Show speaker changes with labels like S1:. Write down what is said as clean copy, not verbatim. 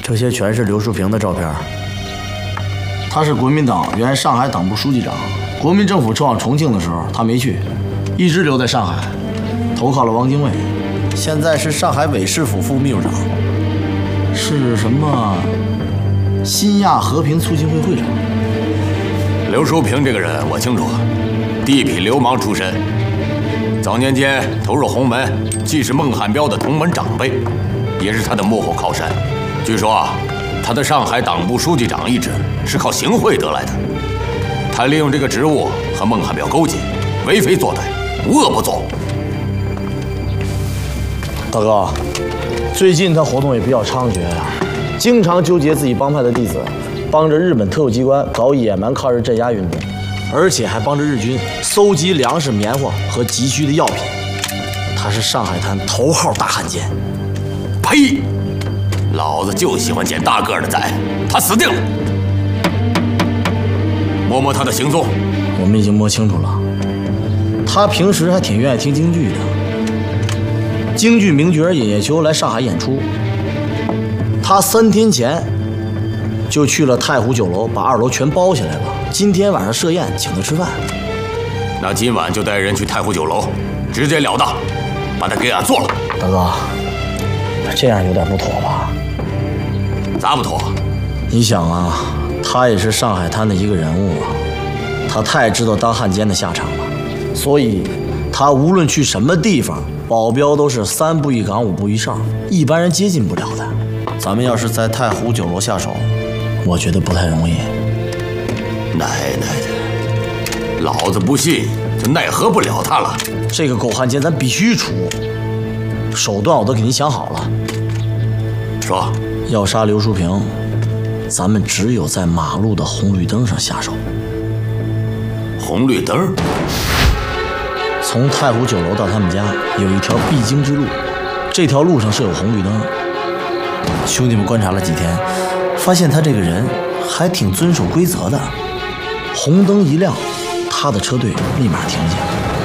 S1: 这些全是刘树平的照片。
S2: 他是国民党原上海党部书记长。国民政府撤往重庆的时候，他没去，一直留在上海，投靠了汪精卫。
S1: 现在是上海伪市府副秘书长，
S2: 是什么新亚和平促进会会长。
S3: 刘淑平这个人我清楚，地痞流氓出身，早年间投入洪门，既是孟汉彪的同门长辈，也是他的幕后靠山。据说啊，他的上海党部书记长一职是靠行贿得来的。他利用这个职务和孟汉彪勾结，为非作歹，无恶不作。
S2: 大哥，最近他活动也比较猖獗呀，经常纠结自己帮派的弟子，帮着日本特务机关搞野蛮抗日镇压运动，而且还帮着日军搜集粮食、棉花和急需的药品。他是上海滩头号大汉奸。
S3: 呸！老子就喜欢捡大个的崽，他死定了。摸摸他的行踪，
S2: 我们已经摸清楚了，他平时还挺愿意听京剧的。京剧名角尹叶秋来上海演出，他3天前就去了太湖酒楼，把2楼全包下来了。今天晚上设宴请他吃饭。
S3: 那今晚就带人去太湖酒楼，直截了当把他给俺做了。
S2: 大哥，这样有点不妥吧？
S3: 咋不妥？
S2: 你想啊，他也是上海滩的一个人物啊，他太知道当汉奸的下场了，所以他无论去什么地方，保镖都是3步一岗5步一哨，一般人接近不了的。
S1: 咱们要是在太湖酒楼下手，
S2: 我觉得不太容易。
S3: 奶奶的，老子不信就奈何不了他了。
S2: 这个狗汉奸咱必须除，手段我都给您想好了。
S3: 说，
S2: 要杀刘淑平，咱们只有在马路的红绿灯上下手。
S3: 红绿灯？
S2: 从太湖酒楼到他们家有一条必经之路，这条路上设有红绿灯。
S1: 兄弟们观察了几天，发现他这个人还挺遵守规则的。
S2: 红灯一亮，他的车队立马停下。